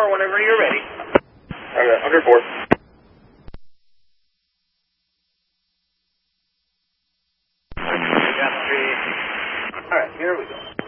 4 whenever you're ready. Okay, under 4. We got 3. All right, here we go.